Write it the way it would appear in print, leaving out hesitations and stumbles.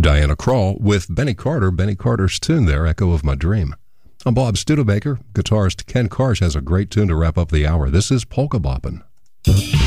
Diana Krall with Benny Carter's tune there, Echo of My Dream. I'm Bob Studebaker. Guitarist Ken Karsh has a great tune to wrap up the hour. This is Polka Boppin'.